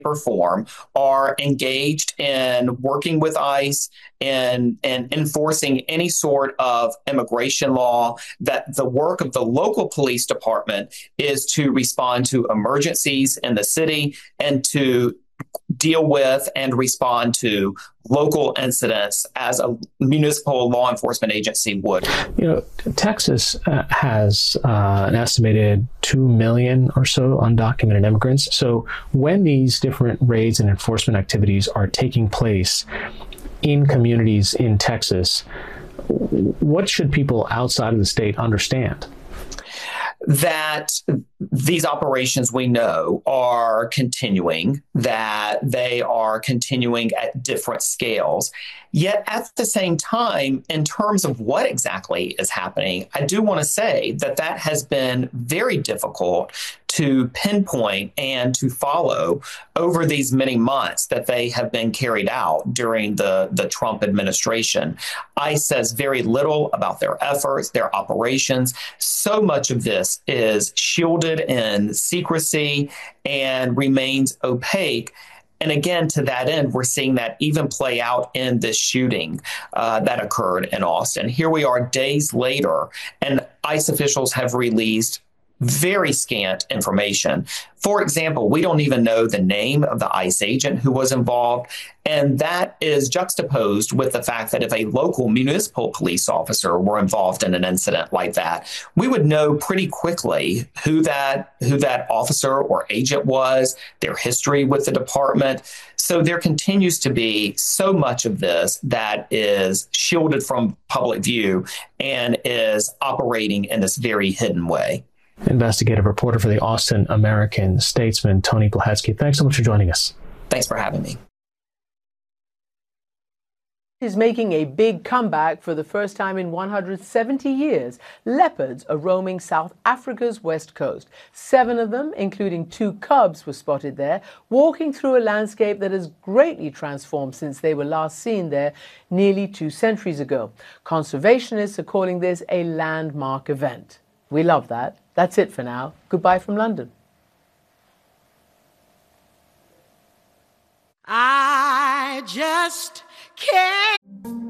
or form are engaged in working with ICE and enforcing any sort of immigration law, that the work of the local police department is to respond to emergencies in the city and to deal with and respond to local incidents as a municipal law enforcement agency would. Texas has an estimated 2 million or so undocumented immigrants. So when these different raids and enforcement activities are taking place in communities in Texas, what should people outside of the state understand? That these operations, we know, are continuing, that they are continuing at different scales. Yet at the same time, in terms of what exactly is happening, I do want to say that that has been very difficult to pinpoint and to follow over these many months that they have been carried out during the Trump administration. ICE says very little about their efforts, their operations. So much of this is shielded in secrecy and remains opaque. And again, to that end, we're seeing that even play out in this shooting that occurred in Austin. Here we are days later, and ICE officials have released very scant information. For example, we don't even know the name of the ICE agent who was involved. And that is juxtaposed with the fact that if a local municipal police officer were involved in an incident like that, we would know pretty quickly who that officer or agent was, their history with the department. So there continues to be so much of this that is shielded from public view and is operating in this very hidden way. Investigative reporter for the Austin American-Statesman, Tony Plahetsky. Thanks so much for joining us. Thanks for having me. Is making a big comeback for the first time in 170 years. Leopards are roaming South Africa's west coast. 7 of them, including 2 cubs, were spotted there, walking through a landscape that has greatly transformed since they were last seen there nearly 2 centuries ago. Conservationists are calling this a landmark event. We love that. That's it for now. Goodbye from London. I just can't.